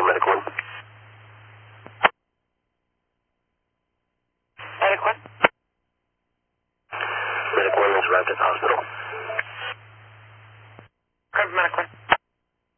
Medic 1. Medic 1? Medic 1 has arrived at the hospital.